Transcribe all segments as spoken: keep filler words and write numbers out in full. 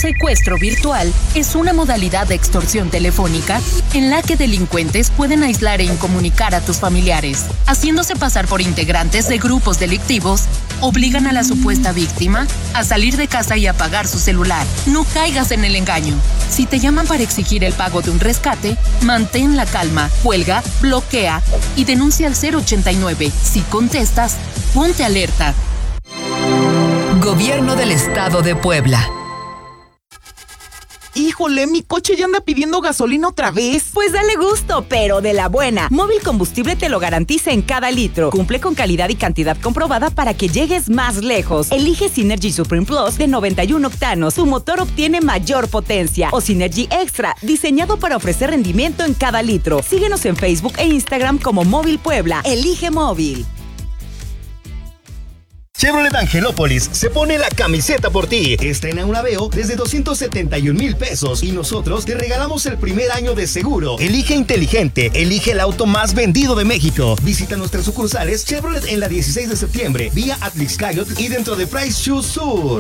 secuestro virtual es una modalidad de extorsión telefónica en la que delincuentes pueden aislar e incomunicar a tus familiares. Haciéndose pasar por integrantes de grupos delictivos, obligan a la supuesta víctima a salir de casa y apagar su celular. No caigas en el engaño. Si te llaman para exigir el pago de un rescate, mantén la calma, cuelga, bloquea y denuncia al cero ochenta y nueve. Si contestas, ponte alerta. Gobierno del Estado de Puebla. Híjole, mi coche ya anda pidiendo gasolina otra vez. Pues dale gusto, pero de la buena. Móvil Combustible te lo garantiza en cada litro. Cumple con calidad y cantidad comprobada para que llegues más lejos. Elige Synergy Supreme Plus de noventa y uno octanos. Tu motor obtiene mayor potencia. O Synergy Extra, diseñado para ofrecer rendimiento en cada litro. Síguenos en Facebook e Instagram como Móvil Puebla. Elige Móvil. Chevrolet Angelópolis se pone la camiseta por ti. Estrena un Aveo desde doscientos setenta y un mil pesos y nosotros te regalamos el primer año de seguro. Elige inteligente, elige el auto más vendido de México. Visita nuestras sucursales Chevrolet en la dieciséis de septiembre, vía Atlixcayot y dentro de Price Shoes Sur.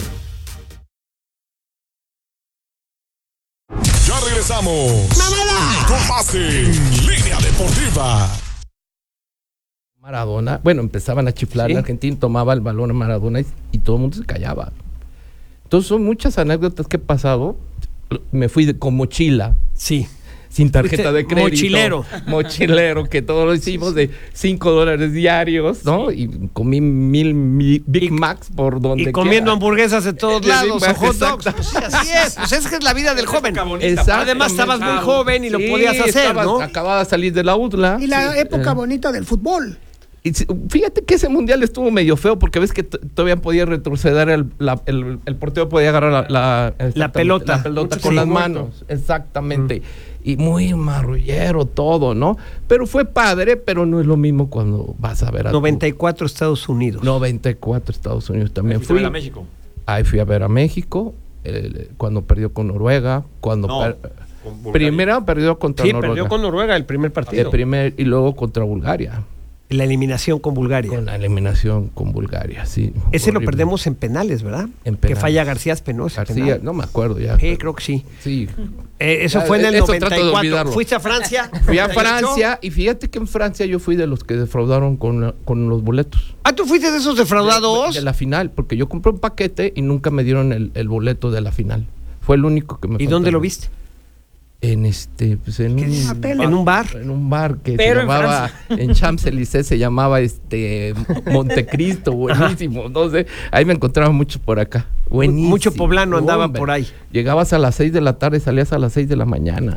Ya regresamos. ¡Mamada! Con más en Línea Deportiva. Maradona, bueno, empezaban a chiflar, ¿sí? La Argentina tomaba el balón a Maradona y, y todo el mundo se callaba. Entonces son muchas anécdotas que he pasado. Me fui de, con mochila. Sí. Sin tarjeta de crédito. Mochilero. Mochilero, que todo lo hicimos de cinco dólares diarios, ¿no? Sí. Y comí mil, mil Big Macs por donde Y comiendo quiera. Hamburguesas de todos lados, o hot dogs. Pues sí, así es. Pues es que es la vida del joven. Además estabas muy joven y lo sí, podías hacer, estabas, ¿no? Acababa de salir de la U D L A. Y la sí, época eh. bonita del fútbol. Y fíjate que ese mundial estuvo medio feo porque ves que t- todavía podía retroceder, el, la, el, el portero podía agarrar la, la, la pelota, la pelota con sí, las muerto. manos, exactamente. Mm. Y muy marrullero todo, ¿no? Pero fue padre, pero no es lo mismo cuando vas a ver a noventa y cuatro tu... Estados Unidos. noventa y cuatro Estados Unidos también. Ahí fui a ver a México. Ahí fui a ver a México, eh, cuando perdió con Noruega, cuando... No. Per- Primero perdió contra sí, Noruega. Sí, perdió con Noruega el primer partido. El primer, y luego contra Bulgaria. La eliminación con Bulgaria. Con la eliminación con Bulgaria, sí. Ese horrible. Lo perdemos en penales, ¿verdad? En penales. Que falla García Espinosa. García, penal. no me acuerdo ya. Sí, creo que sí. Sí. Eh, eso ya, fue en el eso noventa y cuatro. ¿Fuiste a Francia? Fui a Francia y fíjate que en Francia yo fui de los que defraudaron con, con los boletos. Ah, ¿tú fuiste de esos defraudados? De, de la final, porque yo compré un paquete y nunca me dieron el, el boleto de la final. Fue el único que me ¿Y faltaba. dónde lo viste? En este, pues en un, en un bar. En un bar que Pero se llamaba, en, en Champs-Élysées se llamaba este Montecristo, buenísimo. No sé, ahí me encontraba mucho por acá. Buenísimo. Mucho poblano andaba hombre. Por ahí. Llegabas a las seis de la tarde y salías a las seis de la mañana.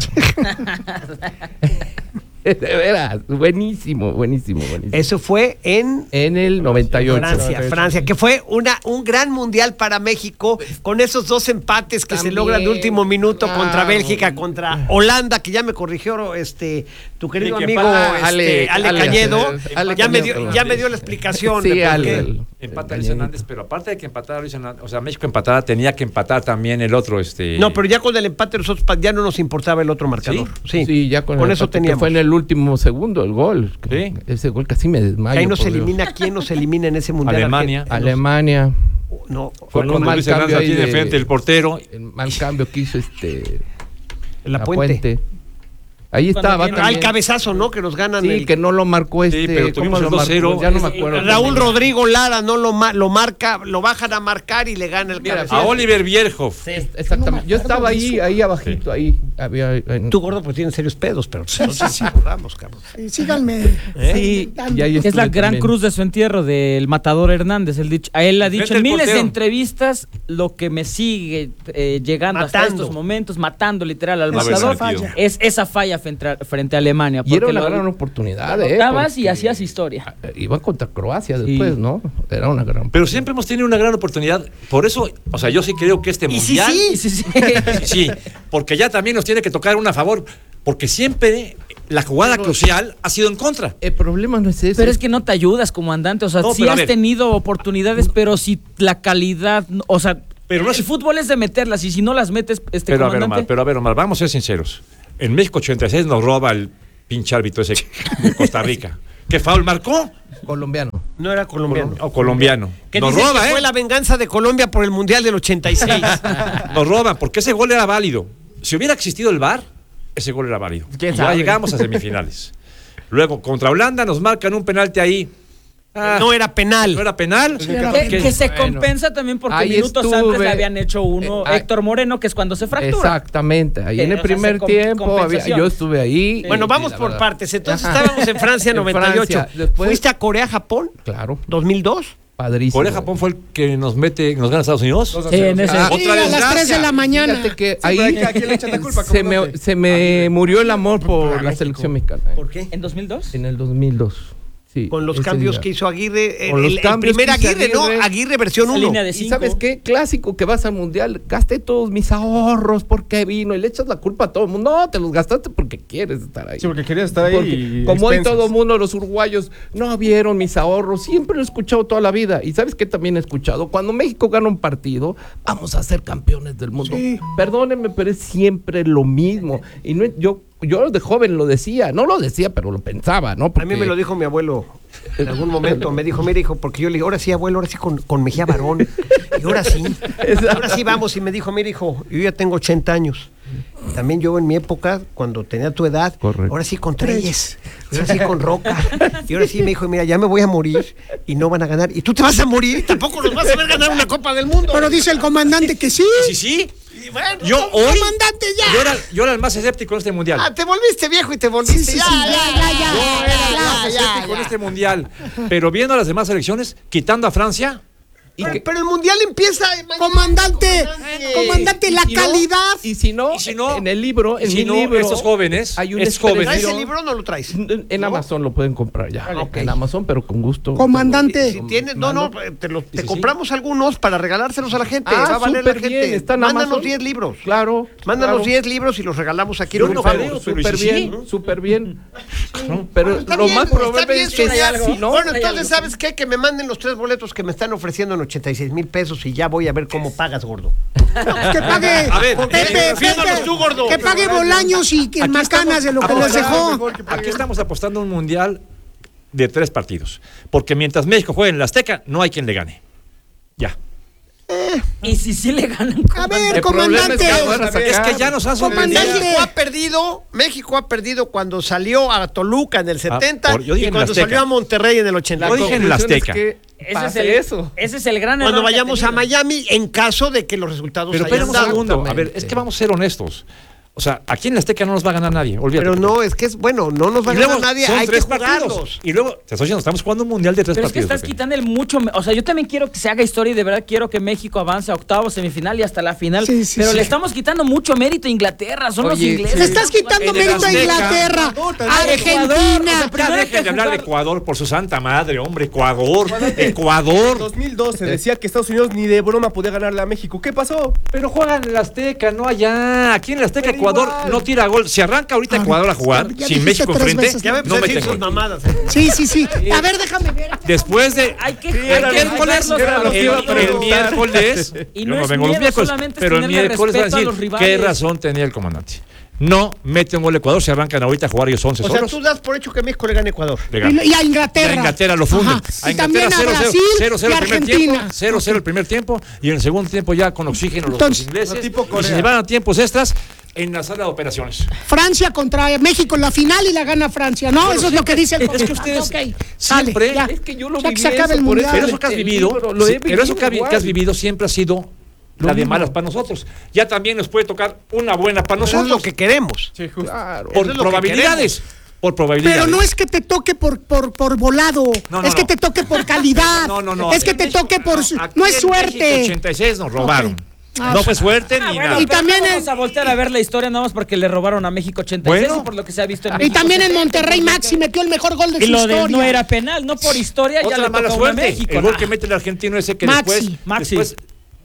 De veras, buenísimo, buenísimo, buenísimo. Eso fue en... En el noventa y ocho. Francia, Francia, que fue una, un gran mundial para México, con esos dos empates que También, se logran de último minuto claro. Contra Bélgica, contra Holanda, que ya me corrigió este tu querido sí, amigo empata, este, Ale, Ale, Ale Cañedo, Ale, ya, Ale, me dio, ya me dio la explicación. Sí, de por Ale, qué. El, empata Luis Hernández, pero aparte de que empatara Luis Hernández, o sea, México empatara, tenía que empatar también el otro. este No, pero ya con el empate nosotros ya no nos importaba el otro marcador. Sí, sí, sí ya con, con el eso empate, teníamos. Fue en el último segundo el gol. Sí. Ese gol casi me desmayo. Ahí nos elimina, ¿quién nos elimina en ese mundial? Alemania. Nos, Alemania. No, fue con Luis Hernández aquí de frente, el portero. El mal cambio que hizo este. La, la Puente. Puente. Ahí estaba también. Al cabezazo, ¿no? Que nos ganan. Sí, el... que no lo marcó este. Sí, pero tuvimos el dos cero. Ya no me acuerdo. Raúl Rodrigo Lara no lo, ma lo marca, lo bajan a marcar y le gana el Mira, cabezazo. A Oliver Bierhoff. Sí, exactamente. No, yo estaba ahí, ahí abajito, sí. ahí. Había, en... Tú, gordo, pues tienes serios pedos, pero no sé si acordamos, cabrón. Sí, síganme. ¿Eh? Sí, es la gran también. Cruz de su entierro del Matador Hernández. Él, dicho, a él ha dicho en miles portero. de entrevistas lo que me sigue eh, llegando matando. hasta estos momentos, matando literal al matador, es esa falla frente a, frente a Alemania. Y era una lo, gran oportunidad, ¿eh? Dabas y hacías historia. Iban contra Croacia después, sí. ¿no? Era una gran. Pero siempre hemos tenido una gran oportunidad. Por eso, o sea, yo sí creo que este mundial. Sí, sí, sí. sí, sí, porque ya también nos tiene que tocar una a favor. Porque siempre la jugada pero, crucial ha sido en contra. El problema no es ese. Pero es que no te ayudas, comandante. O sea, no, sí has ver, tenido oportunidades, pero si la calidad. O sea, pero no el es... fútbol es de meterlas y si no las metes, este pero comandante. A ver, Omar, pero a ver, Omar, vamos a ser sinceros. En México ochenta y seis nos roba el pinche árbitro ese de Costa Rica. ¿Qué foul marcó? Colombiano. No era colombiano. O colombiano. Que Nos dicen roba, que ¿eh? fue la venganza de Colombia por el Mundial del ochenta y seis. Nos roban, porque ese gol era válido. Si hubiera existido el V A R, ese gol era válido. ¿Quién Ya sabe? llegamos a semifinales. Luego, contra Holanda nos marcan un penalti ahí. Ah, no era penal. No era penal. Que, que se Bueno, compensa también porque ahí minutos estuve. antes le habían hecho uno Eh, Héctor Moreno, que es cuando se fractura. Exactamente. Ahí Que, en el o sea, primer se com- tiempo había- compensación. yo estuve ahí. Bueno, y- vamos y la por verdad. partes. Entonces Ajá. estábamos en Francia En noventa y ocho. Francia, después- ¿Fuiste a Corea, Japón? Claro. ¿dos mil dos? Padrísimo. Corea-Japón fue el que nos mete, nos gana Estados Unidos. Sí, en ese- Ah, Sí, Otra a las desgracia. tres de la mañana. Fíjate que Sí, pero ahí hay que- ¿a quién le echan la culpa, se me, comandante? se me murió el amor por la selección mexicana. ¿eh? ¿Por qué? ¿En dos mil dos? En el dos mil dos. Sí, Con los ese cambios día. que hizo Aguirre. El, Con los el- el cambios primer que hizo Aguirre, ¿no? Aguirre. Aguirre versión Esa uno. línea de ¿Y cinco. sabes qué? Clásico que vas al mundial, gasté todos mis ahorros porque vino y le echas la culpa a todo el mundo. No, te los gastaste porque quieres estar ahí. Sí, porque querías estar ahí Porque y como hoy expensas. todo el mundo, los uruguayos, no vieron mis ahorros. Siempre lo he escuchado toda la vida. Y ¿sabes qué también he escuchado? Cuando México gana un partido, vamos a ser campeones del mundo. Sí. Perdónenme, pero es siempre lo mismo. Y no, yo, yo de joven lo decía. No lo decía, pero lo pensaba, ¿no? A mí me lo dijo mi abuelo en algún momento. Me dijo, mira, hijo, porque yo le dije, ahora sí, abuelo, ahora sí con, con Mejía Barón. Y ahora sí. Ahora sí vamos. Y me dijo, mira, hijo, yo ya tengo ochenta años. También yo en mi época, cuando tenía tu edad, Correcto. ahora sí con Treyes, y ahora sí con Roca. Y ahora sí me dijo, mira, ya me voy a morir y no van a ganar. Y tú te vas a morir y tampoco nos vas a ver ganar una Copa del Mundo. Pero dice el comandante que sí. Sí, sí. Y bueno, Yo no, hoy. comandante, ya. Yo era, yo era el más escéptico en este mundial. ah, te volviste viejo y te volviste. Sí, sí, ya, sí, ya, ya, ya, ya, ya, ya, Yo era el ya, más ya, escéptico ya. en este mundial. Pero viendo a las demás elecciones, quitando a Francia. Y Pero, que- pero el mundial empieza. Comandante, comandante, la y si no- calidad. y si no, Y si no- en el libro, en si mi no, libro, estos jóvenes, hay un estos jóvenes. ¿Traes expresión- el libro o no lo traes? En, en Amazon lo pueden comprar ya. ok. En Amazon, pero con gusto. Comandante. Si tienes, no, no, te, lo- te sí, compramos algunos para regalárselos a la gente. Ah, va a valer la súper gente. bien, está en Mándanos Amazon. diez libros. Claro. Mándanos claro. diez libros y los regalamos aquí. Yo los no rifamos. creo, pero Súper sí, bien, sí. súper bien. Pero Está lo bien, más está probable bien es que soñar. si no, Bueno, hay entonces, algo. ¿sabes qué? Que me manden los tres boletos que me están ofreciendo en ochenta y seis mil pesos y ya voy a ver cómo pagas, gordo. Que pague A ver, Pepe, defiéndanos Pepe, tú, gordo. que pague Bolaños y que Aquí Macanas de lo que estamos les dejó. apostando- Aquí estamos apostando un mundial de tres partidos. Porque mientras México juegue en la Azteca, no hay quien le gane. Ya. Y si sí le ganan. A ver, el problema es comandante. que ahora sacar- Es que ya nos han sorprendido. Comandante. México ha perdido, México ha perdido cuando salió a Toluca en el setenta por- yo dije y en cuando la Azteca. salió a Monterrey en el ochenta y Yo dos. dije en la conclusión es Azteca. que Ese es, pase el, eso. ese es el gran error. Cuando que ha vayamos a tenido. Miami en caso de que los resultados Pero hayan espera un dado. segundo. A ver, Exactamente. es que vamos a ser honestos. O sea, aquí en la Azteca no nos va a ganar nadie. Olvídate. Pero no, es que es bueno, no nos va a Y luego ganar nadie, son hay que tres jugarlos. partidos. Y luego, te estoy diciendo, estamos jugando un mundial de tres Pero es que partidos. estás Pepe. quitando el mucho. O sea, yo también quiero que se haga historia y de verdad quiero que México avance a octavos, semifinal y hasta la final. Sí, sí, pero sí. le estamos quitando mucho mérito a Inglaterra. Son los Oye, ingleses. Le estás quitando En el mérito a Azteca. Inglaterra, No, a Ecuador, o sea, Argentina. primero Ya hay dejen que de hablar de jugar. Ecuador por su santa madre, hombre. Ecuador. Ecuador. dos mil doce decía que Estados Unidos ni de broma podía ganarle a México. ¿Qué pasó? Pero juegan en la Azteca, no allá. Aquí en la Azteca, Pero Ecuador igual. no tira gol. Si arranca ahorita Ecuador a jugar, ya sin dijiste México tres enfrente, veces, Ya me no empecé a mete decir sus gol. mamadas. ¿eh? Sí, sí, sí. A ver, déjame ver. Después de Hay que el hay que miércoles, respetarlos a los el, rivales. el miércoles, Y yo no no es vengo los miedo, miércoles, solamente es pero el tenerle miércoles van a respeto a decir los rivales. qué razón tenía el comandante. No mete un gol Ecuador, se arrancan ahorita a jugar ellos once O sea, solos. tú das por hecho que México le gane a Ecuador. Le gana. Y a Inglaterra. Y a Inglaterra lo funden. Ajá. A Y también a Inglaterra Brasil cero cero y el primer tiempo, Argentina. cero cero el primer tiempo y en el segundo tiempo ya con oxígeno los, Entonces, los ingleses. tipo Y Corea. se llevan a tiempos extras en la sala de operaciones. Francia contra México en la final y la gana Francia. No, eso es lo que dice el es que comandante. ustedes Ok, siempre- sale, ya. Es que yo lo Ya que viví se acabe eso, el por mundial. Pero eso que has El vivido, libro, lo sí, he pero eso que, ha vi- vivido que has igual. vivido siempre ha sido la de malas para nosotros. Ya también nos puede tocar una buena para Eso es nosotros. lo que queremos. Sí, justo. Claro. por eso es lo que probabilidades. Por probabilidades. Pero no es que te toque por, por, por volado, No, no, es que no. te toque por calidad, No, no, no. es que Aquí te en toque México- por... no, su- aquí No es en suerte. México ochenta y seis nos robaron. Ok. Ah, No fue suerte Ah, ni bueno, nada. Y pero también no vamos en- a voltear a ver la historia nada más porque le robaron a México ochenta y seis Bueno. y por lo que se ha visto en Y México. también en setenta, Monterrey por lo Maxi que- metió el mejor gol de Y su lo de historia. no era penal, no por historia, ya Otra le mala tocó a suerte. México. el gol nah. que mete el argentino ese que Maxi, después, Maxi. después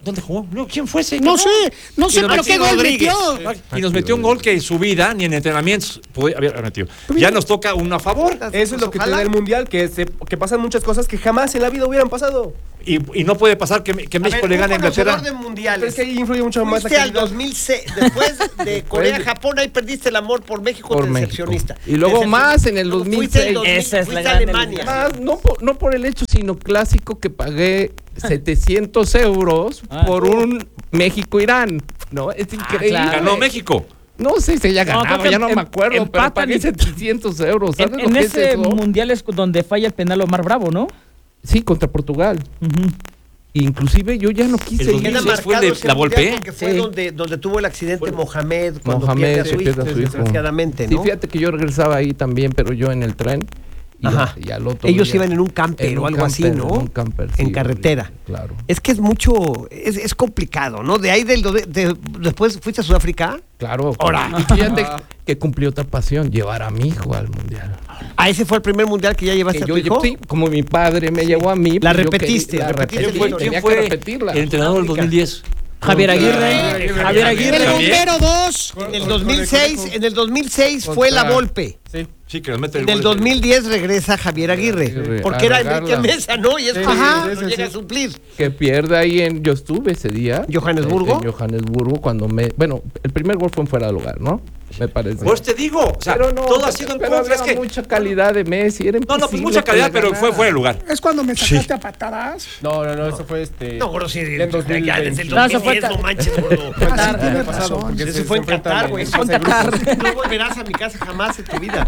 ¿Dónde jugó? No, ¿quién fue ese? No sé, no sé, pero qué gol metió. Y nos metió un gol que en su vida, ni en entrenamientos, podía haber metido. Ya nos toca uno a favor. Eso es lo que te da el Mundial, que, se, que pasan muchas cosas que jamás en la vida hubieran pasado. Y, y no puede pasar que, que México ver, le gane a Inglaterra. De mundiales. Pero es que ahí influye mucho más la Fuiste al calidad. dos mil seis, después de Corea-Japón, ahí perdiste el amor por México, Por te México. decepcionista. Y luego Decepcion- más en el Luego dos mil fuiste seis. el dos mil, Esa es la fuiste a gran Alemania. Más, no, por, no por el hecho, sino clásico que pagué setecientos euros Ah, por no. un México-Irán. ¿No? Es increíble. claro. Ganó México. No sé si ya No, ganaba, creo que ya no em- me acuerdo, pero empatan pagué y- setecientos euros. ¿Sabes En, lo en que ese es eso? mundial es donde falla el penal Omar Bravo, ¿no? Sí, contra Portugal. Ujú. Inclusive yo ya no quise El ir. dos mil Queda seis fue marcado de ese la mundial Volpe. porque fue Sí. donde, donde tuvo el accidente Mohamed cuando Mohamed pierde a se su pierde a hijo, su hijo. desgraciadamente, Sí, ¿no? fíjate que yo regresaba ahí también, pero yo en el tren. Y, Ajá. y al otro Ellos día- iban en un camper en o un algo así, camper, ¿no? En un camper, En sí, carretera. Claro. Es que es mucho, es, es complicado, ¿no? De ahí del, de- de- después fuiste a Sudáfrica. Claro. Ahora. Y fíjate que cumplí otra pasión, llevar a mi hijo al mundial. Ah, ese fue el primer mundial que ya llevaste Que a yo tu hijo. sí, como mi padre me llevó a mí. La pues yo repetiste, quería- la repetiste. repetí, ¿Quién fue, tenía quién que fue repetirla. el entrenador del dos mil diez? Javier Aguirre. Javier Javier Aguirre. El También. bombero dos. En el dos mil seis, en el dos mil seis fue la Volpe. Sí, que nos mete el En el gol. dos mil diez regresa Javier Aguirre, Aguirre, porque a era regarla. Enrique Mesa, ¿no? Y es Sí, cuando sí, sí, no sí, llega sí. a suplir. Que pierde ahí en. Yo estuve ese día. ¿Johannesburgo? En, en Johannesburgo, cuando me. Bueno, el primer gol fue en fuera de lugar, ¿no? Me parece. Pues te digo, o sea, Pero no, todo ha sido en pero contra. Es había que, mucha calidad de Messi. Era no, no, pues imposible mucha que calidad, le pero ganara. fue fuera de lugar. Es cuando me sacaste a patadas. No, no, no, eso fue este. No, gordo, sí, en dos mil ya desde el veinte. No, eso dos mil diez, fue no manches, gordo. Ah, sí, tienes pasado, razón. porque Eso se- fue se en Qatar, enfrentan güey. en Fue en fase de Qatar. grupos. No volverás a mi casa jamás en tu vida.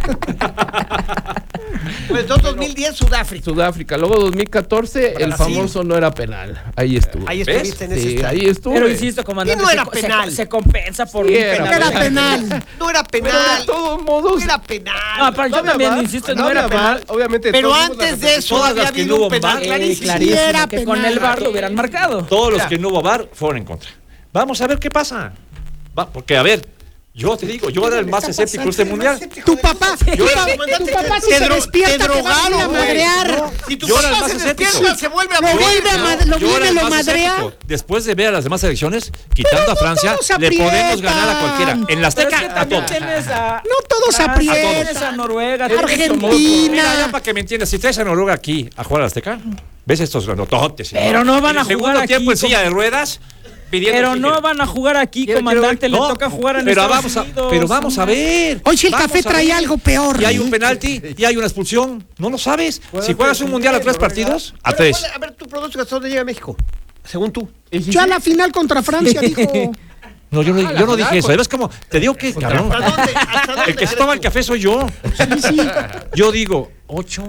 Pues entonces dos mil diez, Sudáfrica. Sudáfrica. Luego dos mil catorce, el Brasil. famoso no era penal. Ahí estuve. Ahí estuviste en ese Sí, estadio. ahí estuve. Pero insisto, comandante, Y no era se, se- penal. se compensa por Sí un era penal. Era penal. No era Pero de penal. todos No modos. era penal. No, pero yo había también VAR, insisto, no, era había penal. VAR, obviamente. Pero todos vimos la antes de eso Todas había las que habido no un hubo penal VAR. Eh, clarísimo. clarísimo, era que con penal. el VAR lo hubieran marcado. Todos los que no hubo VAR fueron en contra. Vamos a ver qué pasa. Va, porque, a ver, yo te digo, yo era el más escéptico de este mundial. Tu papá, tu, era- pa- tu papá si Te se dro- despierta te te va a venir a drogaron, güey. madrear. Si tu Yo era el papá más se escéptico. despierta, se vuelve a Lo morir. vuelve a ma- lo Yo era viene, el lo más madrea. escéptico. Después de ver a las demás elecciones, quitando a Francia, todos le podemos aprietan. ganar a cualquiera. En la Pero es Azteca, que a también todos. tienes a No todos Francia, aprietan. tienes a Noruega, Argentina. Mira, ya para que me entiendas, si traes a Noruega aquí a jugar a la Azteca, ves estos grandototes. Pero no van En a el segundo jugar tiempo aquí en silla como- de ruedas, pidiendo Pero oxígeno. no van a jugar aquí, Quiero- comandante, quiero ver- le no, toca jugar en pero Estados vamos a, Unidos. Pero vamos a ver. Hoy si el Vamos café a trae ver. algo peor. Y hay un penalti, y hay una expulsión. No lo sabes. Si juegas un mundial a tres partidos, a Pero, tres. ¿cuál- A ver, tu pronóstico, ¿hasta dónde llega México? Según tú. Yo a la final contra Francia dijo. No, yo no, yo no dije eso. ¿Ves cómo? Te digo que, cabrón. ¿Hasta dónde? ¿Hasta dónde El que se crees toma el tú? café soy yo. Sí, sí. Yo digo, ocho.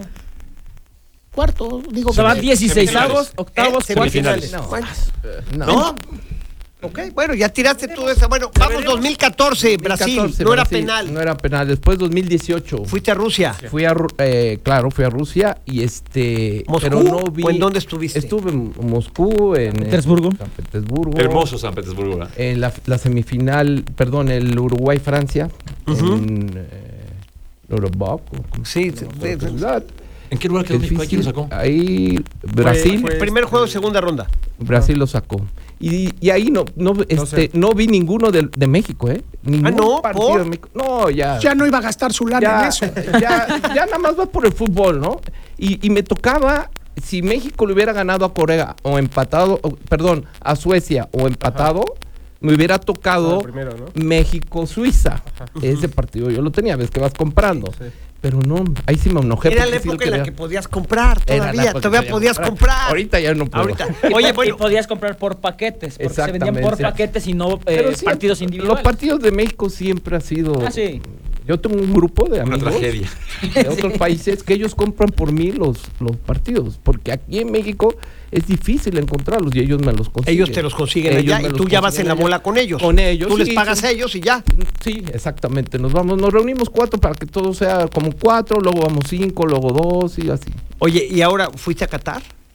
Cuarto, digo. Se van que- dieciséis avos, octavos, Eh, cuartos. semifinales. No. Bueno, No. ¿no? Ok, bueno, ya tiraste tú esa. Bueno, vamos dos mil catorce, Brasil. catorce, No era Brasil, penal. No era penal. Después dos mil dieciocho. Fuiste a Rusia. Fui a, Ru- eh, claro, fui a Rusia y este. ¿Moscú? Pero no vi. ¿O en dónde estuviste? Estuve en Moscú, en Petersburgo. San Petersburgo. Hermoso San Petersburgo. ¿verdad? En la, la semifinal, perdón, el Uruguay-Francia. Ujú. En eh, Loroboc. Sí, sí, sí, sí. ¿En qué lugar quedó Es México? ¿Quién lo difícil. sacó? Ahí Brasil, fue- Primer juego, segunda ronda. Brasil lo sacó. Y, y ahí no, no, este, no vi ninguno de, de México, ¿eh? Ningún Ah, ¿no? partido ¿Por? de México. No, ya. Ya no iba a gastar su lana en ya, eso. ya, ya nada más va por el fútbol, ¿no? Y, y me tocaba, si México le hubiera ganado a Corea o empatado, o, perdón, a Suecia o empatado, me hubiera tocado Ah, el primero, ¿no? México-Suiza. Ese partido yo lo tenía, ves que vas comprando. Pero no, ahí sí me enojé. Era la porque sí lo época en la quería. que podías comprar Era la todavía. época Todavía que podías podía comprar. Ahorita ya no puedo. Ahorita. Oye, Oye, y bueno. podías comprar por paquetes, porque se vendían por Exactamente. paquetes y no eh, Pero sí, partidos individuales. Los partidos de México siempre ha sido. Ah, sí. Yo tengo un grupo de Una amigos tragedia. de otros países que ellos compran por mí los, los partidos, porque aquí en México es difícil encontrarlos y ellos me los consiguen. Ellos te los consiguen Ellos allá me y los tú ya vas consiguen en la allá. bola con ellos. Con ellos. Tú les sí, pagas sí. a ellos y ya. Sí, exactamente. Nos vamos, nos reunimos cuatro para que todo sea como cuatro, luego vamos cinco, luego dos y así. Oye, ¿y ahora fuiste a Qatar?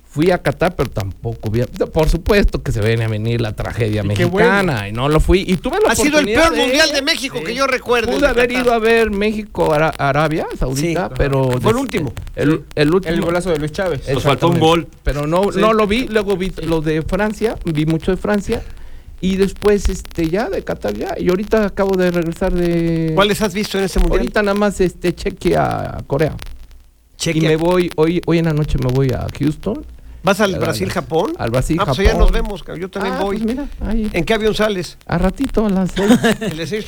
Fui a Qatar, pero tampoco vi. Por supuesto que se viene a venir la tragedia Y mexicana. bueno. Y no lo fui. Y tuve la Ha sido el oportunidad peor de- mundial de México Sí. que yo recuerdo. Pude haber ido a ver México, Ara- Arabia Saudita, Sí. pero. Fue el último. El, el último. El golazo de Luis Chávez. Nos faltó un Exactamente. gol. Pero no, Sí. no lo vi. Luego vi lo de Francia. Vi mucho de Francia. Y después, este, ya de Qatar ya. Y ahorita acabo de regresar de. ¿Cuáles has visto en ese mundial? Ahorita nada más este Chequia, Corea. Chequia. Y me voy, hoy, hoy en la noche me voy a Houston. ¿Vas al Ya, Brasil-Japón? Al Brasil, Ah, pues Japón. allá nos vemos, cabrón. Yo también Ah, voy. pues mira, ahí. ¿En qué avión sales? A ratito a las seis. El de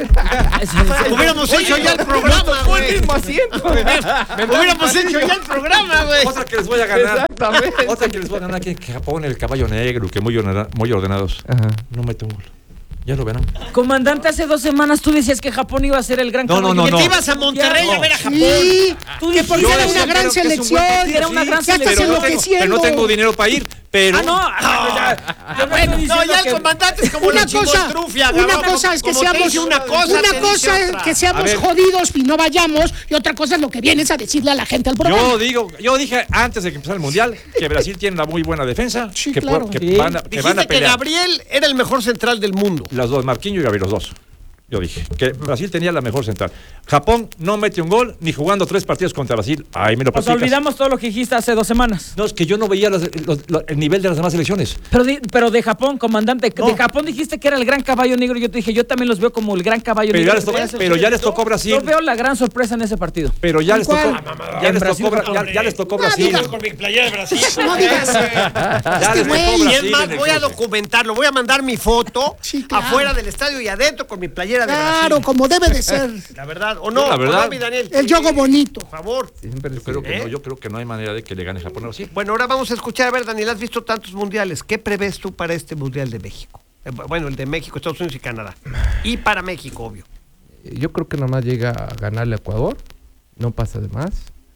Hubiéramos hecho ya el programa, Fue el güey. mismo asiento. Hubiéramos hecho ya el programa, güey. Otra que les voy a ganar. Exactamente. Otra que les voy a ganar aquí en Japón, el caballo negro, que muy, ordena- muy ordenados. Ajá. No mete un gol. Ya lo verán. Comandante, hace dos semanas tú decías que Japón iba a ser el gran No, no, caballo. no, Que no. te ibas a Monterrey a ver a Japón. Sí, Tú que dijiste- porque Yo era decía, una gran creo que es un buen selección. partido, era una gran Ya estás Pero no, tengo, enloqueciendo. pero no tengo dinero para ir. Pero. Ah, no. Ah, ya, yo no estoy No, diciendo ya el que- comandante es como Una la cosa, chingoltrufia, una cabrón. cosa es que Como te seamos dice una cosa, te una dice cosa es otra. que A seamos ver. jodidos y no vayamos y otra cosa es lo que vienes a decirle a la gente al programa. Yo digo, yo dije antes de que empezara el mundial que Brasil tiene una muy buena defensa, Sí, que, claro. pu- que Sí. van, a, que van a Dijiste que pelear. Gabriel era el mejor central del mundo. Los dos, Marquinhos y Gabriel, los dos. Yo dije que Brasil tenía la mejor central. Japón no mete un gol ni jugando tres partidos contra Brasil. Ahí me lo Nos platicas. olvidamos todo lo que dijiste hace dos semanas. No, es que yo no veía los- los- los- el nivel de las demás selecciones. Pero de, pero de Japón, comandante, No. de Japón dijiste que era el gran caballo negro. Yo te dije, yo también los veo como el gran caballo Pero negro. ya les tocó, pero ya les tocó Brasil. Yo veo la gran sorpresa en ese partido. Pero ya les tocó, ¿Cuál? ya En les Brasil, tocó, Bra- ya, ya les tocó Brasil. digas. Con mi playera de Brasil. No digas. Ya les tocó güey. Y Brasil. es más, en el voy a cruce. documentarlo. Voy a mandar mi foto Sí, claro. afuera del estadio y adentro con mi playera de Claro, Brasil. como debe de ser. La verdad, o no, La verdad. o no, mi Daniel. El yogo bonito. Por favor. Siempre Yo creo que ¿Eh? no, yo creo que no hay manera de que le gane Japón a Brasil. Bueno, ahora vamos a escuchar, a ver, Daniel, has visto tantos mundiales. ¿Qué prevés tú para este mundial de México? Eh, Bueno, el de México, Estados Unidos y Canadá. Y para México, obvio. Yo creo que nomás llega a ganarle a Ecuador. No pasa de más.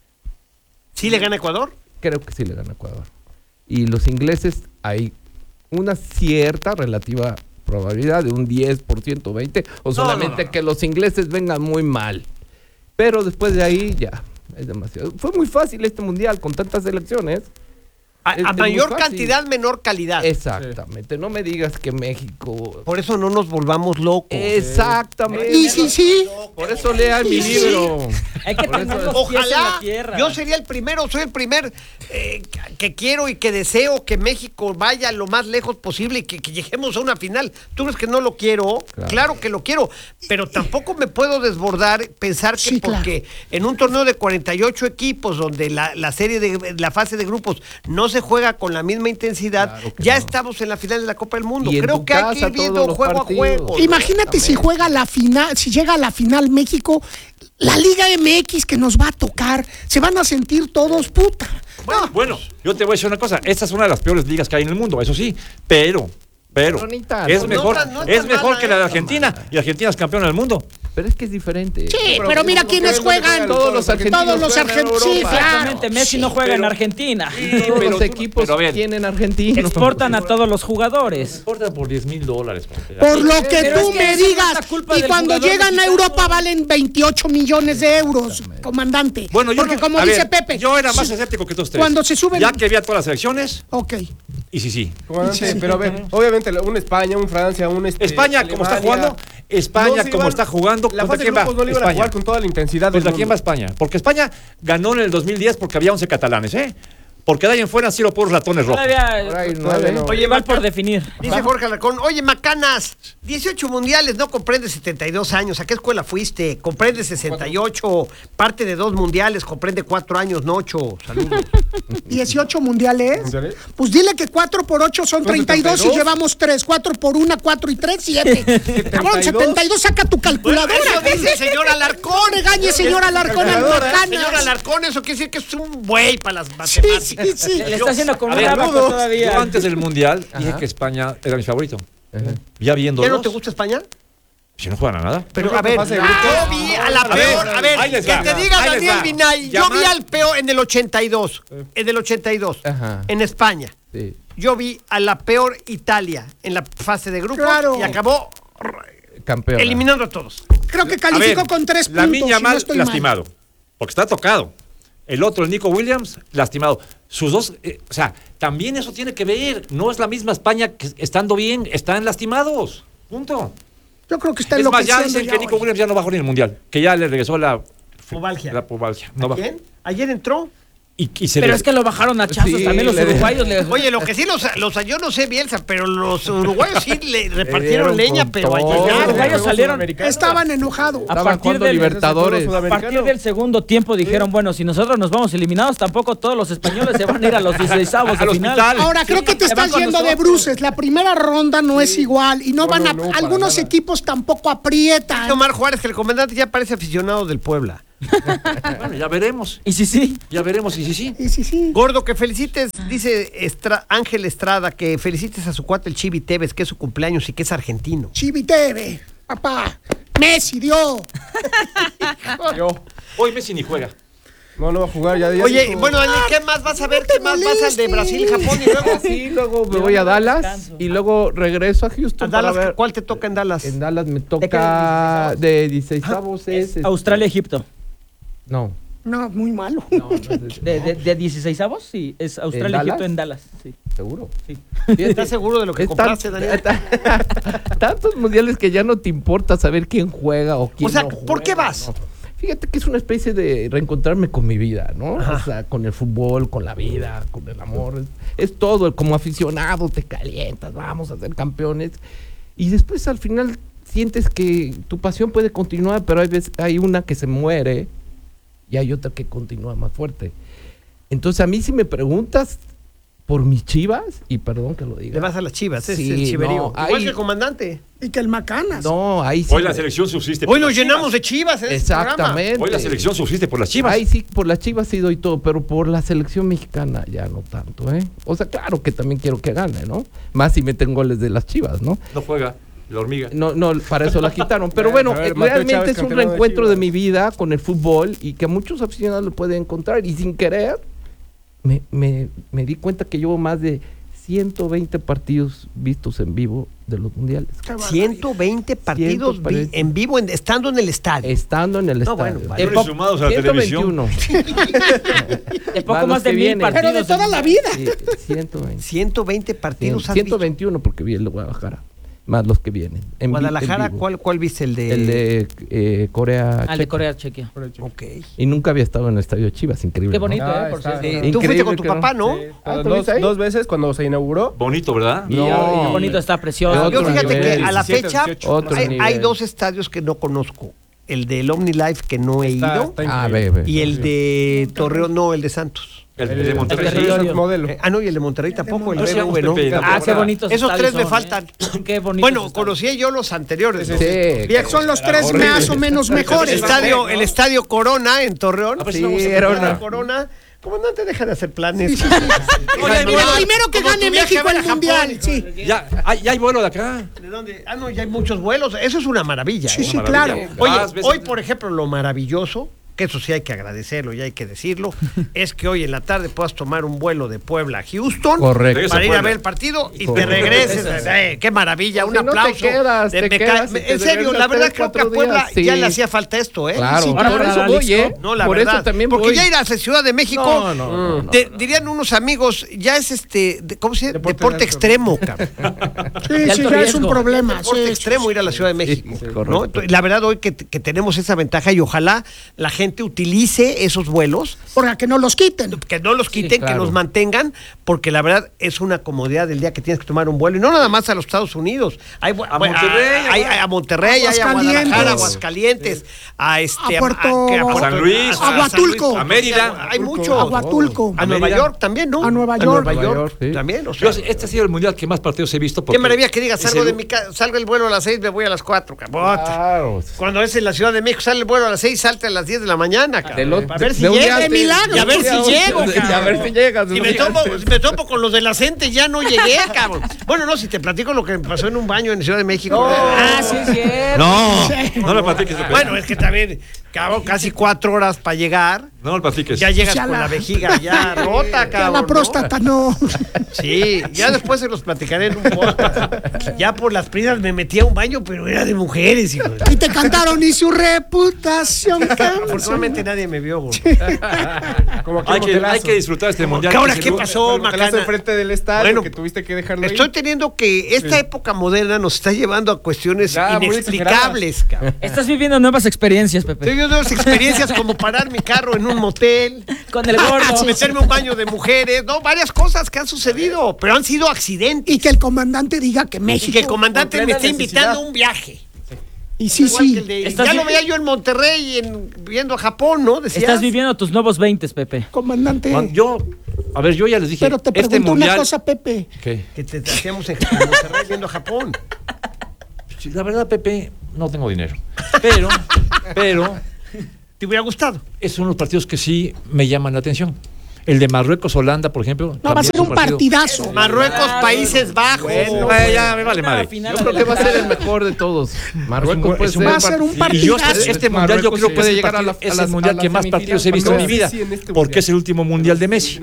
¿Sí le gana Ecuador? Creo que sí le gana a Ecuador. Y los ingleses hay una cierta relativa probabilidad de un diez por ciento, veinte por ciento, o No, solamente no, no. que los ingleses vengan muy mal. Pero después de ahí ya es demasiado. Fue muy fácil este mundial con tantas selecciones. A, Es- a es muy mayor fácil. cantidad, menor calidad. Exactamente. No me digas que México. Por eso no nos volvamos locos. Exactamente. Y sí, sí. Por eso lean mi Sí, sí. libro. Hay que Por tener eso- los pies en la Ojalá, tierra. yo sería el primero, soy el primer eh, que quiero y que deseo que México vaya lo más lejos posible y que, que lleguemos a una final. ¿Tú crees que no lo quiero? Claro, Claro. que lo quiero, pero tampoco me puedo desbordar, pensar que Sí, claro. porque en un torneo de cuarenta y ocho equipos donde la, la serie de la fase de grupos no se juega con la misma intensidad, Claro que ya no. estamos en la final de la Copa del Mundo. Y en Creo tu que hay casa que ir viendo todos los juego partidos. a juego. Imagínate si juega la final, si llega a la final México, la Liga M X que nos va a tocar, se van a sentir todos puta. No, Bueno, yo te voy a decir una cosa. Esta es una de las peores ligas que hay en el mundo, eso sí. Pero, pero, Pero ni tanto. es No mejor, tan- no es tan mejor mala, que la de ¿eh? Argentina. Y Argentina es campeona del mundo. Pero es que es diferente. sí, pero mira quiénes juegan. Todos los argentinos Todos los juegan en argentinos. Sí, Europa. claro. Exactamente, Messi no juega en Argentina. Todos pero los tú- equipos pero a ver. tienen argentinos. Exportan a todos los jugadores. Importa por diez mil dólares. Por lo que Pero tú es que me eso no es digas. la culpa Y del cuando jugador llegan a mexicano. Europa valen veintiocho millones de euros, comandante. Bueno, yo Porque no- como a dice ver, Pepe. yo era más sí, escéptico que todos tres. Cuando se suben- Ya que vi a todas las selecciones, Ok. y sí, sí. Comandante, pero a ver, obviamente un España, un Francia, un este, España, como está Alemania, jugando, España, no se como iban- está jugando, la ¿contra fase de quién va? grupos no le iban a España. jugar con toda la intensidad del ¿Contra quién va mundo. España? Porque España ganó en el dos mil diez porque había once catalanes, ¿eh? Porque de ahí en fuera han sido puros ratones rojos. Por Todavía ahí, Todavía nueve. no. oye, mal por definir. Dice Jorge Alarcón, oye, Macanas, dieciocho mundiales, no comprendes setenta y dos años. ¿A qué escuela fuiste? Comprende sesenta y ocho, parte de dos mundiales, comprende cuatro años, no ocho. Saludos. dieciocho mundiales. ¿Mundiales? Pues dile que cuatro por ocho son treinta y dos y setenta y dos. llevamos tres. cuatro por una, cuatro y tres, siete. Cabrón, setenta y dos, saca tu Bueno, calculadora. eso dice el señor Alarcón. No regañe, señor Alarcón, al Macanas. Señor Alarcón, eso quiere decir que es un buey para las Sí, matemáticas. sí, sí. Le está haciendo con A un ver, abaco yo todavía. antes del mundial dije Ajá. que España era mi favorito. Ajá. Ya viendo ¿Ya no te gusta España? Si no juegan a nada. Pero Creo a que ver, pasa de yo grupo. vi a la A ver, peor, a ver, ahí les que va, te diga ahí les Daniel va. Binay, yo Llamar- vi al peor en el ochenta y dos, en el ochenta y dos, Ajá. en España. Sí. Yo vi a la peor Italia en la fase de grupos Claro. y acabó Campeón. eliminando a todos. Creo que A calificó ver, con tres la puntos. Miña si no mal estoy mal. lastimado. Porque está tocado. El otro, el Nico Williams, lastimado. Sus dos, eh, o sea, también eso tiene que ver. No es la misma España que estando bien, están lastimados. Punto. Yo creo que está Es más, ya enloqueciendo dicen ya que Nico hoy. Williams ya no va a jugar en el Mundial. Que ya le regresó la... Pubalgia. La pubalgia. No va. ¿Quién? Ayer entró. Y, y se Pero le- es que lo bajaron a chazos Sí, también los le- uruguayos. Le... Oye, lo que sí, los, los yo no sé Bielsa, pero los uruguayos sí le dieron repartieron leña, con pero todo. ayer Los uruguayos salieron. Estaban enojados. A Estaban partir, jugando del, Libertadores. a partir del segundo tiempo dijeron, bueno, si nosotros nos vamos eliminados, tampoco todos los españoles se van a ir a los dieciseisavos de Al final. hospital. Ahora, creo que te Se van estás con yendo de nosotros. bruces. La primera ronda no es igual y no, No, van no, a. no, para algunos nada. equipos tampoco aprietan. Omar Juárez, que el comandante ya parece aficionado del Puebla. Bueno, ya veremos. Y sí, sí. Ya veremos y sí, sí. Y sí, sí. Gordo, que felicites, dice Estra- Ángel Estrada, que felicites a su cuate el Chivi Tevez, que es su cumpleaños y que es argentino. Chivi Teve, papá. Messi dio. Yo. Hoy Messi ni juega. No, no va a jugar. Ya, ya Oye, dijo- bueno, Daniel, ¿qué más vas a ver? ¿Qué más vas al de Brasil, Japón y luego? Sí, luego me voy a Dallas y luego regreso a Houston ¿A Dallas? para ver. ¿Cuál te toca en Dallas? En Dallas me toca de dieciseisavos es, este, Australia-Egipto. No. No, muy malo. No, no es- De, de, no. de dieciseisavos, sí. Es Australia-Egipto Dallas? en Dallas. Sí. ¿Seguro? Sí. ¿Estás seguro de lo que Es compraste, tan- Daniel? Tantos mundiales que ya no te importa saber quién juega o quién O sea, no ¿por qué juega, vas? ¿no? Fíjate que es una especie de reencontrarme con mi vida, ¿no? Ajá. O sea, con el fútbol, con la vida, con el amor. Es, es todo. Como aficionado te calientas, vamos a ser campeones. Y después al final sientes que tu pasión puede continuar, pero hay veces, hay una que se muere y hay otra que continúa más fuerte. Entonces a mí si me preguntas por mis Chivas, y perdón que lo diga. Le vas a las Chivas, es Sí, el chiverío. no, Igual ahí- que el comandante. Y que el Macanas. No, ahí sí. Hoy la me- selección subsiste. Hoy por nos las llenamos Chivas. de Chivas en este programa. Exactamente. Hoy la selección subsiste por las Chivas. Ahí sí, por las Chivas sí doy todo, pero por la selección mexicana ya no tanto, ¿eh? O sea, claro que también quiero que gane, ¿no? Más si meten goles de las Chivas, ¿no? No juega la hormiga. No, no, para eso la quitaron. Pero bueno, A ver, eh, Mateo realmente Chávez, es un campeón de reencuentro de, Chivas. mi vida con el fútbol y que muchos aficionados lo pueden encontrar. Y sin querer, me, me, me di cuenta que llevo más de ciento veinte partidos vistos en vivo de los mundiales. ciento veinte partidos ciento vi- en vivo, en- estando en el estadio. Estando en el No, estadio. bueno, Valores sumados a la ciento televisión. veintiuno. De poco Más más los de que mil vienen. partidos. Pero de toda la vida. Sí, ciento veinte. ciento veinte partidos has ciento visto. veintiuno porque vi el de Guadalajara. Más los que vienen. En vi- Guadalajara, en vivo. ¿cuál, ¿cuál viste? El de... El de eh, Corea. Al de Checa. Corea, Chequia. Ok. Y nunca había estado en el estadio Chivas, increíble. Qué ¿no? bonito, Ah, ¿eh? Por está. cierto. Sí. Tú fuiste Increíble con tu que no. papá, ¿no? Sí, Ah, ¿tú dos, viste ahí? dos veces cuando se inauguró. Bonito, ¿verdad? Y- No. Qué bonito, está precioso. Otro Yo fíjate nivel. que a la diecisiete, fecha dieciocho. Otro hay, nivel. hay dos estadios que no conozco. El del OmniLife que no he Está- ido está Ah, increíble. ve, ve. y el de Torreón, no, el de Santos. El, El de Monterrey. el territorio. modelo. Eh, ah, no, y el de Monterrey tampoco, el No B M W, seamos ¿no? Pepe, Ah, qué bonitos Esos estadios tres me son, faltan. ¿eh? Qué bonitos Bueno, estadios. conocía yo los anteriores. los Sí, viejos. Son los tres Horrible. más o menos El mejores. estadio, el estadio Corona en Torreón. A ver si Sí, vamos a era jugar. una- Corona. Comandante, deja de hacer planes. Sí, sí, sí. Oye, Pero bueno, primero que como gane tu viaje México a ver el a Japón. mundial. Sí, Ya, hay, ya hay vuelo de acá. ¿De dónde? Ah, no, ya hay muchos vuelos. Eso es una maravilla. sí, ¿eh? sí, Una claro. maravilla. Oye, Vas, ves- hoy, por ejemplo, lo maravilloso, que eso sí hay que agradecerlo y hay que decirlo, es que hoy en la tarde puedas tomar un vuelo de Puebla a Houston Correcto. para ir a Puebla. ver el partido y te Correcto. regreses. Eh, ¡Qué maravilla! Un Si no te aplauso. quedas, De- te me quedas ca- y te en serio, regresas la verdad tres, creo que a cuatro Puebla días, ya sí. le hacía falta esto, ¿eh? Claro. Sí, Ahora, por para eso Alex, voy, ¿eh? no, la por verdad. eso también porque voy. ya ir a la Ciudad de México, No, no, no, te- dirían unos amigos, ya es este, de- ¿cómo se dice? Deporte Deporte, de alto extremo, cabrón. Sí, De sí, alto ya es un riesgo. problema. Deporte sí, sí, extremo ir a la Ciudad de México. sí, ¿no? correcto. Entonces, la verdad, hoy que, que tenemos esa ventaja y ojalá la gente utilice esos vuelos, Para que no los quiten. que no los quiten, claro. que los mantengan, porque la verdad es una comodidad del día que tienes que tomar un vuelo. Y no nada más a los Estados Unidos. Hay, vu- A Monterrey, a, hay- hay- a Monterrey, hay a Aguascalientes. Guadalajara, Aguascalientes, a este A Puerto- que A San Luis, a Aguatulco. a Mérida. Hay mucho. Aguatulco. A Nueva Mérida. York también, ¿no? A Nueva A York. Nueva York, Nueva York, sí. también. O sea, Yo, este ha sido el mundial que más partidos he visto. qué porque maravilla que digas, es salgo el- de mi casa, salgo el vuelo a las seis, me voy a las cuatro, cabrón. Claro. Cuando es en la Ciudad de México, sale el vuelo a las seis, salte a las diez de la mañana, cabrón. Del a ver si de un día llega. antes. milagro. Y a ver si llego, Y a cabrón. ver si llegas. Si me, topo, si me topo con los de la Cente, ya no llegué, cabrón. Bueno, no, si te platico lo que me pasó en un baño en Ciudad de México. Ah, sí, es cierto. No, no lo platiques. Pepe. Bueno, es que también, cabrón, casi cuatro horas para llegar. No lo platiques. Ya llegas Ya con la- la vejiga ya rota, Ya cabrón. la ¿no? próstata no. Sí, ya después se los platicaré en un podcast. Ya por las prisas me metí a un baño, pero era de mujeres, hijo. Y te cantaron y su reputación cambia. Afortunadamente nadie me vio, güey. Como hay, que, hay que disfrutar este mundial. ¿Ahora qué pasó, Macana? Enfrente del estadio, bueno, que tuviste que dejarlo estoy ahí. teniendo que esta sí. época moderna nos está llevando a cuestiones ya, inexplicables, cabrón. Estás viviendo nuevas experiencias, Pepe. Estoy viviendo nuevas experiencias como parar mi carro en un motel. Con el gordo. Meterme a un baño de mujeres. No, varias cosas que han sucedido, pero han sido accidentes. Y que el comandante diga que México... Y que el comandante me esté invitando a un viaje. Y sí, sí. De, ya lo veía yo en Monterrey, en, viendo a Japón, ¿no? Decías. Estás viviendo tus nuevos veintes, Pepe. Comandante. Juan, yo, a ver, yo ya les dije. Pero te pregunto este mundial, una cosa, Pepe. ¿Qué? Que te hacíamos en, en Monterrey viendo a Japón. La verdad, Pepe, no tengo dinero. Pero, pero... ¿Te hubiera gustado? Esos son los partidos que sí me llaman la atención. El de Marruecos-Holanda, por ejemplo. No, va a ser un partido. partidazo. Marruecos, Países Bajos. Bueno, bueno, ya me vale madre. Yo creo que va a ser el mejor de todos. Marruecos puede ser. Va a ser un partidazo. Y yo este mundial yo creo que puede llegar a la, es el mundial que más partidos he visto en mi vida. Porque es el último mundial de Messi.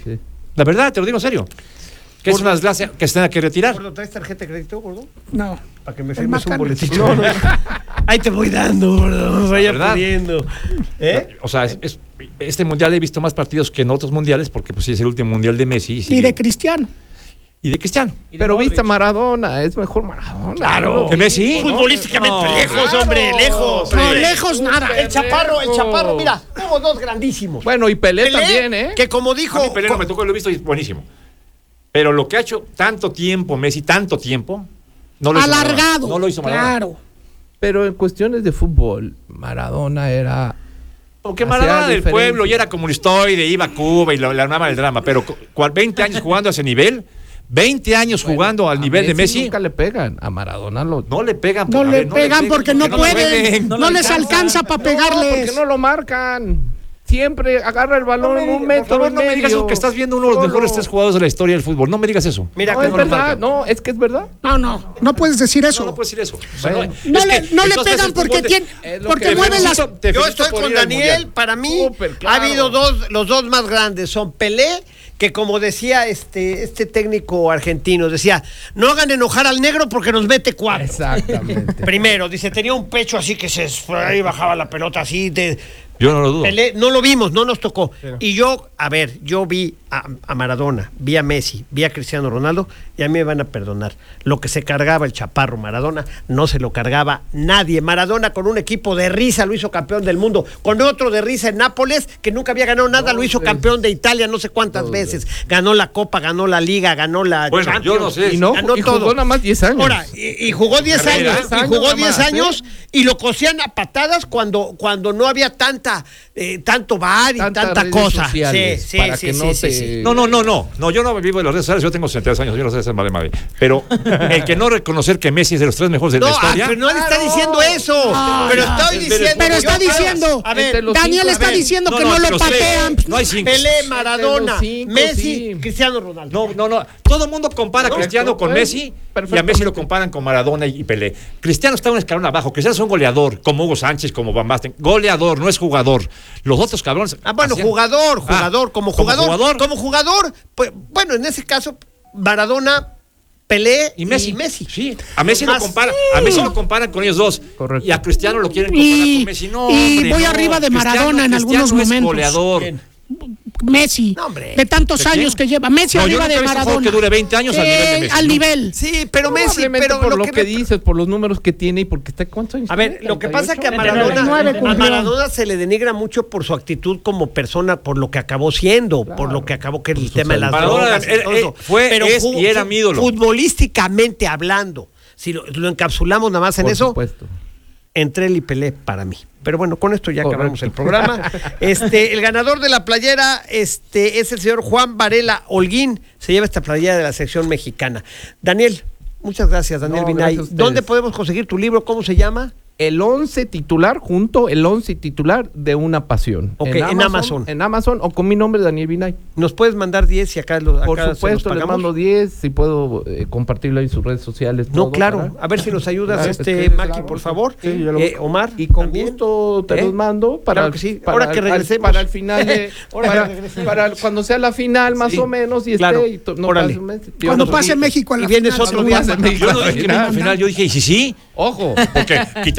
La verdad, te lo digo en serio. Que es una desgracia que se tenga que retirar. ¿Gordo, traes tarjeta de crédito, gordo? No. Para que me firmes un boletito. No, no. Ahí te voy dando, gordo. Vaya pidiendo. ¿Eh? O sea, es, es, este mundial he visto más partidos que en otros mundiales, porque pues sí es el último mundial de Messi. Y, y de Cristiano. Y de Cristiano. Y de Pero Modric. Viste a Maradona, es mejor Maradona. Claro. ¿Que Messi? Futbolísticamente no, lejos, claro, hombre, lejos. No, lejos nada. El Chaparro, el Chaparro, mira, hubo dos grandísimos. Bueno, y Pelé, Pelé también, ¿eh? Que como dijo... A mí Pelé no me tocó, lo he visto y es buenísimo. Pero lo que ha hecho tanto tiempo Messi, tanto tiempo, no lo hizo alargado. Maradona. No lo hizo Maradona. Claro. Pero en cuestiones de fútbol, Maradona era... Porque Maradona del pueblo y era comunistoide, iba a Cuba y le armaba el drama. Pero veinte años jugando a ese nivel, veinte años bueno, jugando al nivel Messi de Messi. Nunca le pegan. A Maradona lo... No le pegan. No, le, ver, pegan no le pegan porque, porque no pueden. pueden. No, no les alcanza, alcanza para pegarles. No, porque no lo marcan. Siempre agarra el balón no en un metro. Por favor, no medio. me digas eso, que estás viendo uno de los Solo. mejores tres jugadores de la historia del fútbol. No me digas eso. Mira, no, que es no verdad. No, es que es verdad. No, no, no puedes decir eso. No, no puedes decir eso. O sea, bueno. No, no, le, no le pegan porque tiene, porque mueven las. Yo estoy con Daniel. Para mí Super, claro. ha habido dos, los dos más grandes son Pelé, que como decía este, este técnico argentino, decía, no hagan enojar al negro porque nos mete cuatro. Exactamente. Primero, dice, tenía un pecho así que se ahí bajaba la pelota así de... Yo no lo dudo. Pelé, no lo vimos, no nos tocó. Pero. Y yo, a ver, yo vi a, a Maradona, vi a Messi, vi a Cristiano Ronaldo y a mí me van a perdonar. Lo que se cargaba el Chaparro Maradona, no se lo cargaba nadie. Maradona con un equipo de risa lo hizo campeón del mundo. Con otro de risa en Nápoles, que nunca había ganado nada, no, lo hizo campeón de Italia no sé cuántas no, veces. Ganó la Copa, ganó la Liga, ganó la bueno, Champions. Yo no sé. Y, no, ganó y todo. jugó nada más diez años. Ahora, y, y jugó diez años. Y jugó diez años y lo cosían a patadas cuando, cuando no había tanta... Eh, tanto bar y Tanta tanta cosa. Sí, sí, para sí, que sí, no, sí, te... sí. no, no, no, no, no, yo no vivo de las redes sociales, yo tengo sesenta y dos años, yo no sé hacer madre madre. Pero el que no reconocer que Messi es de los tres mejores de no, la historia. Ah, pero no le está diciendo eso. Ah, pero no, estoy diciendo. Pero está diciendo. A ver, Daniel cinco, está a ver, diciendo no, que no, no, lo patean. No hay cinco. Pelé, Maradona, cinco, Messi, sí. Cristiano Ronaldo. No, no, no. Todo el mundo compara a no, Cristiano no, con pues, Messi y a Messi lo comparan con Maradona y Pelé. Cristiano está un escalón abajo. Cristiano es un goleador, como Hugo Sánchez, como Van Basten. Goleador, no es jugador. Los otros cabrones. Ah, bueno, hacían... jugador, jugador, ah, como jugador. Como jugador. Como jugador, pues, bueno, en ese caso, Maradona, Pelé y Messi. Y Messi. Sí, a Messi lo comparan, sí. a Messi lo comparan con ellos dos. Correcto. Y a Cristiano lo quieren comparar y, con Messi. No, y hombre, voy no. arriba de Maradona Cristiano, en algunos Cristiano momentos. Es goleador. Bien. Messi, no, de tantos ¿De años que lleva. Messi no, arriba de Maradona. Que dure veinte años eh, al nivel de Messi. Al ¿no? nivel. Sí, pero Messi, pero por lo, lo que, que me... dices, por los números que tiene y porque está cuántos años. A ver, lo que pasa es que a Maradona, a Maradona se le denigra mucho por su actitud como persona, por lo que acabó siendo, claro. por lo que acabó que el por tema de las Maradona drogas. Él, él, fue, pero es y era mi ídolo. Futbolísticamente hablando, si lo, lo encapsulamos nada más en por eso. Supuesto. Entre él y Pelé para mí. Pero bueno, con esto ya Correcto. acabamos el programa. Este, el ganador de la playera este, es el señor Juan Varela Holguín. Se lleva esta playera de la sección mexicana. Daniel, muchas gracias, Daniel no, Binay. Gracias ¿Dónde podemos conseguir tu libro? ¿Cómo se llama? El once titular, junto el once titular de Una Pasión. Ok, en Amazon. En Amazon, en Amazon o con mi nombre, Daniel Binay. ¿Nos puedes mandar diez y acá los Por acá supuesto, les mando diez, si puedo eh, compartirlo en sus redes sociales. No, todo, claro. ¿verdad? A ver si nos ayudas, claro, este es que Maki, por favor. Sí, lo... eh, Omar. Y con ¿también? gusto te ¿Eh? los mando para, claro que sí. para, ahora que regresemos. Para el final de, para, para cuando sea la final, más sí. o menos, y claro. esté. Y to, no pase, cuando no, pase México a la y vienes final. otro día. Yo no dije que al final yo dije, ¿y si sí? Ojo. Porque quitando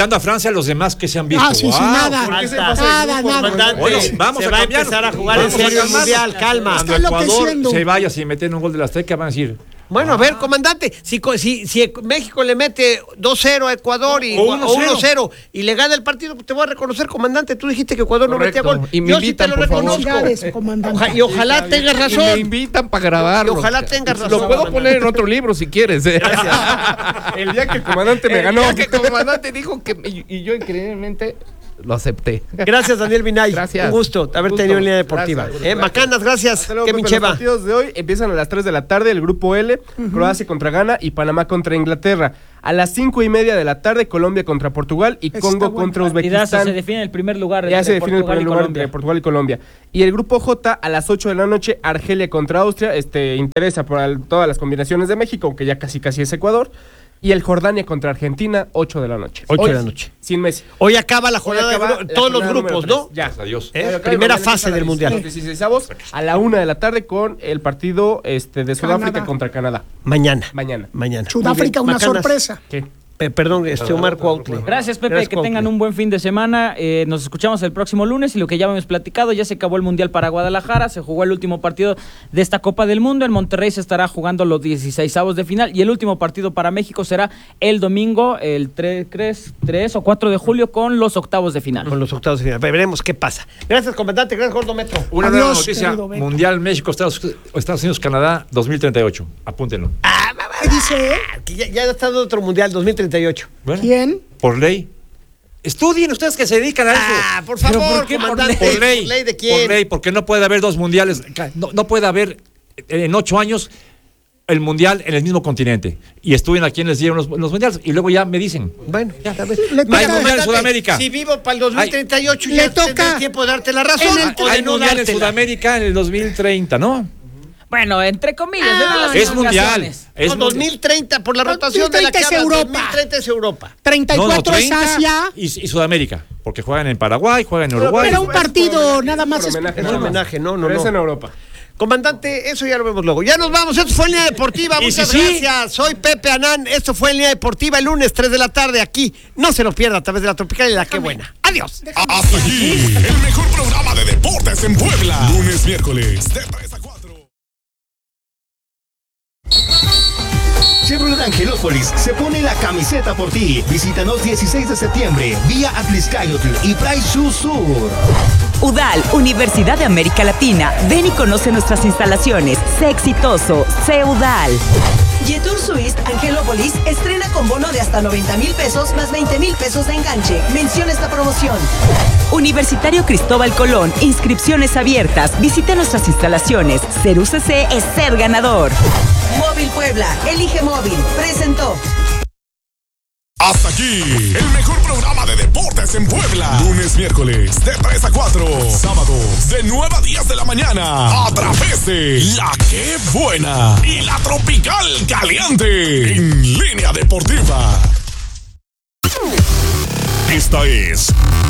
quitando a Francia, los demás que se han visto. Ah, sí, wow. sí, nada. Nada, nada. Bueno, vamos se a va a cambiar. empezar a jugar en Vamos a serio el calmar. mundial, calma. Cuando Está Ecuador enloqueciendo. se vaya sin meter un gol de la Azteca, van a decir. Bueno, a ver, comandante, si, co- si, si México le mete dos cero a Ecuador y, O o uno uno cero y le gana el partido, pues te voy a reconocer, comandante. Tú dijiste que Ecuador Correcto. no metía gol. Y me Yo sí te invitan, lo por favor. reconozco. Felicidades, comandante. Oja- y ojalá tengas Y me razón. invitan para grabarlo. Y ojalá tengas razón, Lo puedo comandante. poner en otro libro si quieres. ¿eh? El día que el comandante me El ganó. día que el comandante dijo que. Y, y yo increíblemente lo acepté. Gracias, Daniel Binay. Gracias. Un gusto haber Gusto. tenido en línea deportiva. Gracias. Eh, Macanas, gracias. Hasta luego, Qué Pepe. Los mincheva. partidos de hoy empiezan a las tres de la tarde, el grupo L, Croacia contra Ghana y Panamá contra Inglaterra. A las cinco y media de la tarde, Colombia contra Portugal y Está Congo bueno. contra Partidazo, Uzbekistán. se define el primer lugar. Ya entre se define el Portugal primer y lugar Colombia. entre Portugal y Colombia. Y el grupo J a las ocho de la noche, Argelia contra Austria. Este interesa por al- todas las combinaciones de México, aunque ya casi casi es Ecuador. Y el Jordania contra Argentina, ocho de la noche. ocho Hoy, de la noche. Sin Messi. Hoy acaba la Hoy jornada acaba de gru- la todos los jornada grupos, número ¿no? tres. Ya. Adiós. ¿Eh? Hoy acaba Primera el mundial, fase empieza del a mundial. los dieciseisavos a la una de la tarde con el partido este, de Sudáfrica Canadá. contra Canadá. Mañana. Mañana. Mañana. Sudáfrica, Muy una bien. Macanas. sorpresa. ¿Qué? Pe- perdón, este Omar Cuautle. Gracias, Pepe, Gracias, que Cuautle. tengan un buen fin de semana. Eh, nos escuchamos el próximo lunes y lo que ya hemos platicado, ya se acabó el Mundial para Guadalajara, se jugó el último partido de esta Copa del Mundo. En Monterrey se estará jugando los dieciseisavos de final y el último partido para México será el domingo, el tres o cuatro de julio, con los octavos de final. Con los octavos de final. Veremos qué pasa. Gracias, comandante. Gracias, Gordo Metro. Una nueva Adiós, noticia: querido Beto. Mundial México, Estados, Estados Unidos, Canadá, dos mil treinta y ocho. Apúntenlo. ¿Qué dice? Que ya, ya está dando otro mundial, dos mil treinta y ocho. Bueno, ¿Quién? por ley. Estudien ustedes que se dedican a eso. Ah, por favor, ¿Pero por qué por comandante. Por ley. ¿Por ley de quién? Por ley, porque no puede haber dos mundiales. No, no puede haber en ocho años el mundial en el mismo continente. Y estudien a quienes dieron los, los mundiales. Y luego ya me dicen. Bueno, ya sabes. Le Hay toca- mundial en Sudamérica. Si vivo para el dos mil treinta y ocho, Le ya toca- tendré tiempo de darte la razón En el- o de Hay no mundial en dártela. Sudamérica en el dos mil treinta, ¿no? Bueno, entre comillas, Ah, de las Es mundial. ocasiones. Es No, mundial. dos mil treinta, por la dos rotación mil de la treinta que es hablas, Europa. dos mil treinta es Europa. treinta y No, no, cuatro es treinta Asia. y, y Sudamérica. Porque juegan en Paraguay, juegan en Uruguay. Pero un partido nada más. Por es- homenaje, Es nada un más. homenaje, no, no, Pero es en no. Europa. Comandante, eso ya lo vemos luego. Ya nos vamos, esto fue en Línea Deportiva. Y Muchas si sí. gracias. Soy Pepe Anán. Esto fue en Línea Deportiva el lunes, tres de la tarde, aquí. No se lo pierda a través de la Tropical y la Qué Buena. Adiós. Hasta aquí, el mejor programa de deportes en Puebla. Lunes, miércoles, de tres a cuatro. Chevrolet Angelópolis se pone la camiseta por ti. Visítanos dieciséis de septiembre, vía Atliscayotl y Price Shoe Sur. U D A L, Universidad de América Latina. Ven y conoce nuestras instalaciones. Sé exitoso. Sé U D A L. Jetour Suisse Angelópolis estrena con bono de hasta noventa mil pesos más veinte mil pesos de enganche. Menciona esta promoción. Universitario Cristóbal Colón. Inscripciones abiertas. Visita nuestras instalaciones. Ser U C C es ser ganador. Móvil Puebla. Elige móvil. Presentó. Hasta aquí, el mejor programa de deportes en Puebla. Lunes, miércoles, de tres a cuatro. Sábados, de nueve a diez de la mañana. A través de La Qué Buena y La Tropical Caliente. En Línea Deportiva. Esta es